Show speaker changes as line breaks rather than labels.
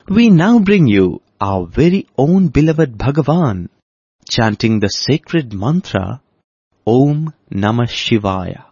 We now bring you our very own beloved Bhagavan, chanting the sacred mantra, Om Namah Shivaya.